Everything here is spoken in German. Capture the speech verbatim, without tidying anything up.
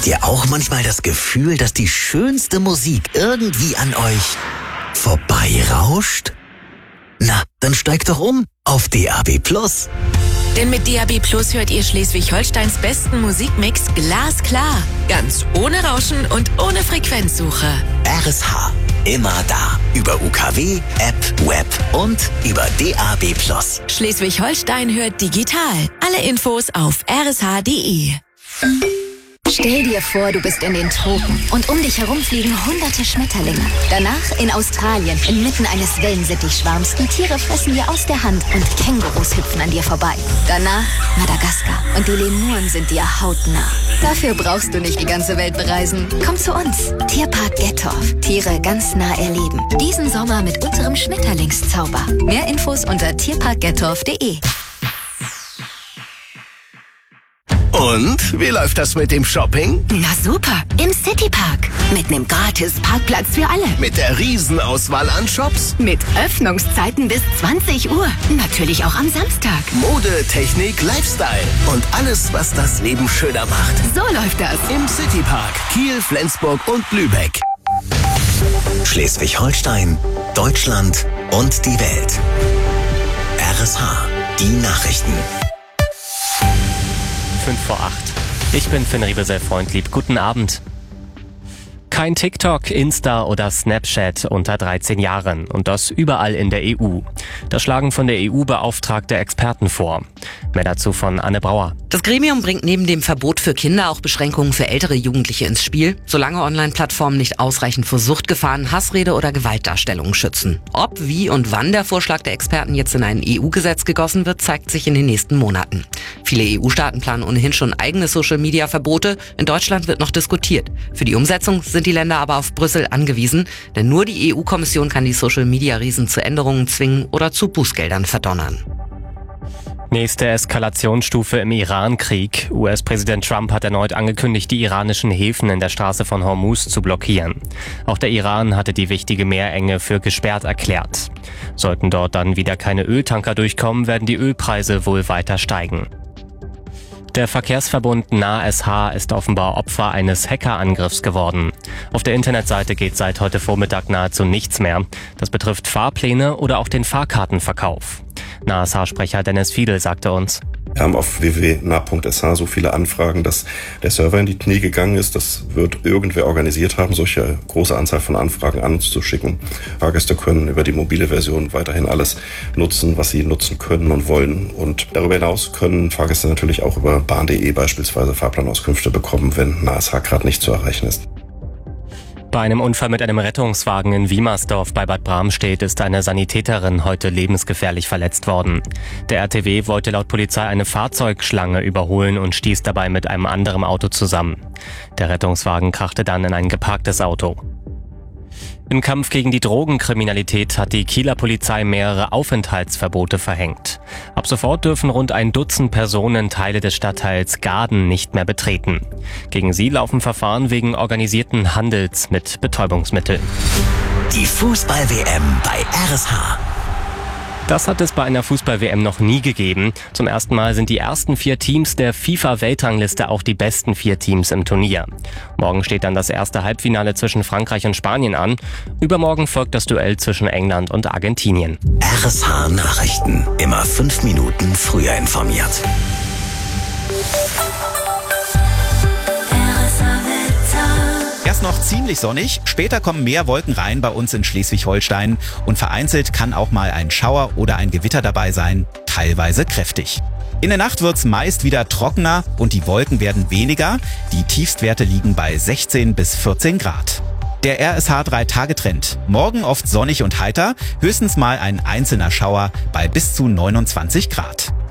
Habt ihr auch manchmal das Gefühl, dass die schönste Musik irgendwie an euch vorbeirauscht? Na, dann steigt doch um auf D A B Plus. Denn mit D A B Plus hört ihr Schleswig-Holsteins besten Musikmix glasklar. Ganz ohne Rauschen und ohne Frequenzsuche. R S H. Immer da. Über U K W, App, Web und über D A B Plus. Schleswig-Holstein hört digital. Alle Infos auf r s h punkt d e. Stell dir vor, du bist in den Tropen und um dich herum fliegen hunderte Schmetterlinge. Danach in Australien, inmitten eines Wellensittichschwarms. Die Tiere fressen dir aus der Hand und Kängurus hüpfen an dir vorbei. Danach Madagaskar und die Lemuren sind dir hautnah. Dafür brauchst du nicht die ganze Welt bereisen. Komm zu uns. Tierpark Gettorf. Tiere ganz nah erleben. Diesen Sommer mit unserem Schmetterlingszauber. Mehr Infos unter tierpark gettorf punkt d e. Und, wie läuft das mit dem Shopping? Na super, im Citypark. Mit nem gratis Parkplatz für alle. Mit der Riesenauswahl an Shops? Mit Öffnungszeiten bis zwanzig Uhr. Natürlich auch am Samstag. Mode, Technik, Lifestyle und alles, was das Leben schöner macht. So läuft das. Im Citypark Kiel, Flensburg und Lübeck. Schleswig-Holstein, Deutschland und die Welt. R S H, die Nachrichten. fünf vor acht. Ich bin Finn Riebesell-Freundlieb. Guten Abend. Kein TikTok, Insta oder Snapchat unter dreizehn Jahren. Und das überall in der E U. Das schlagen von der E U-Beauftragte Experten vor. Mehr dazu von Anne Brauer. Das Gremium bringt neben dem Verbot für Kinder auch Beschränkungen für ältere Jugendliche ins Spiel, solange Online-Plattformen nicht ausreichend vor Suchtgefahren, Hassrede oder Gewaltdarstellungen schützen. Ob, wie und wann der Vorschlag der Experten jetzt in ein E U-Gesetz gegossen wird, zeigt sich in den nächsten Monaten. Viele E U-Staaten planen ohnehin schon eigene Social-Media-Verbote. In Deutschland wird noch diskutiert. Für die Umsetzung sind die Länder aber auf Brüssel angewiesen, denn nur die E U-Kommission kann die Social-Media-Riesen zu Änderungen zwingen oder zu Bußgeldern verdonnern. Nächste Eskalationsstufe im Iran-Krieg. U S-Präsident Trump hat erneut angekündigt, die iranischen Häfen in der Straße von Hormuz zu blockieren. Auch der Iran hatte die wichtige Meerenge für gesperrt erklärt. Sollten dort dann wieder keine Öltanker durchkommen, werden die Ölpreise wohl weiter steigen. Der Verkehrsverbund N A S H ist offenbar Opfer eines Hackerangriffs geworden. Auf der Internetseite geht seit heute Vormittag nahezu nichts mehr. Das betrifft Fahrpläne oder auch den Fahrkartenverkauf. N A S H-Sprecher Dennis Fiedel sagte uns: Wir haben auf w w w punkt n a punkt s h so viele Anfragen, dass der Server in die Knie gegangen ist. Das wird irgendwer organisiert haben, solche große Anzahl von Anfragen anzuschicken. Fahrgäste können über die mobile Version weiterhin alles nutzen, was sie nutzen können und wollen. Und darüber hinaus können Fahrgäste natürlich auch über bahn punkt d e beispielsweise Fahrplanauskünfte bekommen, wenn N A S H gerade nicht zu erreichen ist. Bei einem Unfall mit einem Rettungswagen in Wiemersdorf bei Bad Bramstedt ist eine Sanitäterin heute lebensgefährlich verletzt worden. Der R T W wollte laut Polizei eine Fahrzeugschlange überholen und stieß dabei mit einem anderen Auto zusammen. Der Rettungswagen krachte dann in ein geparktes Auto. Im Kampf gegen die Drogenkriminalität hat die Kieler Polizei mehrere Aufenthaltsverbote verhängt. Ab sofort dürfen rund ein Dutzend Personen Teile des Stadtteils Gaden nicht mehr betreten. Gegen sie laufen Verfahren wegen organisierten Handels mit Betäubungsmitteln. Die Fußball-W M bei R S H. Das hat es bei einer Fußball-W M noch nie gegeben. Zum ersten Mal sind die ersten vier Teams der FIFA-Weltrangliste auch die besten vier Teams im Turnier. Morgen steht dann das erste Halbfinale zwischen Frankreich und Spanien an. Übermorgen folgt das Duell zwischen England und Argentinien. R S H Nachrichten. Immer fünf Minuten früher informiert. Erst noch ziemlich sonnig, später kommen mehr Wolken rein bei uns in Schleswig-Holstein und vereinzelt kann auch mal ein Schauer oder ein Gewitter dabei sein, teilweise kräftig. In der Nacht wird's meist wieder trockener und die Wolken werden weniger. Die Tiefstwerte liegen bei sechzehn bis vierzehn Grad. Der R S H drei Tage Trend. Morgen oft sonnig und heiter, höchstens mal ein einzelner Schauer bei bis zu neunundzwanzig Grad.